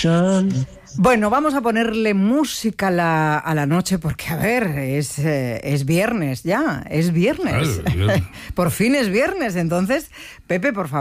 Bueno, vamos a ponerle música a la noche porque, a ver, es viernes ya, es viernes. Claro, Por fin es viernes, entonces, Pepe, por favor.